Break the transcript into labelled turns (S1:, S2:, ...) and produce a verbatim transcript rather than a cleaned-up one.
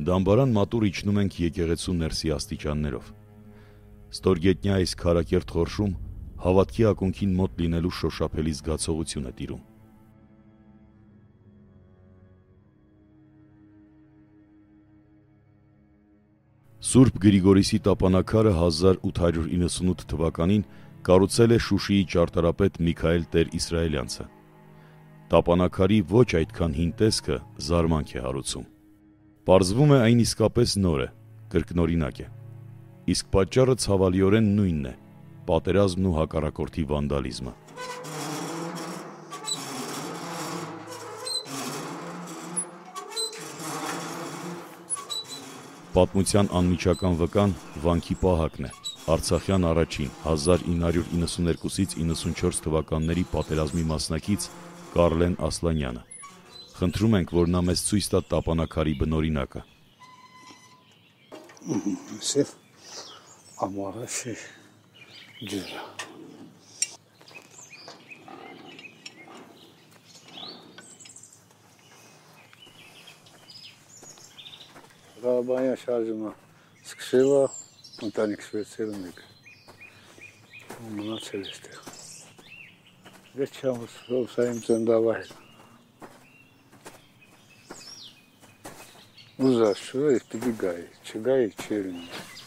S1: Դամբարան մատուռ իջնում ենք եկեղեցու ներսի աստիճաններով։ Ստորգետնյա այս քարակերտ խորշում հավատքի ակունքին մոտ լինելու շոշափելի զգացողություն է տիրում։ Սուրբ Գրիգորիսի տապանակարը հազար ութ հարյուր իննսունութ թվականին կառուցել է Շուշիի ճարտարապետ Միքայել Տեր-Իսրայելյանցը։ Տապանակարի ոչ այդքան հին տեսքը զարմանք է հարուցում։ Պարզվում է այն իսկապես նոր է, կրկնօրինակ է։ Իսկ պատճառը ցավալիորեն նույնն է՝ պատերազմն ու հակառակորդի վանդալիզմը։ Պատմության անմիջական վկան վանքի պահակն է, Արցախյան առաջին հազար ինը հարյուր իննսուներկուսից իննսունչորս թվականների պատերազմի մասնակից Կարլեն Ասլանյանը։ Խնդրում ենք, որ նա մեզ ցույց տա տապանակարի բնօրինակը։
S2: Ամառաշի ջուրը։ Ղարաբաղյան շարժումը սկսել է, ընտանիքս վերցել մեկ, մնացել էստեղ։ Վերջամ սա իմ ծնդավահել։ Ուզած շուր ես պիտի գայի, չգայի չեր ունի։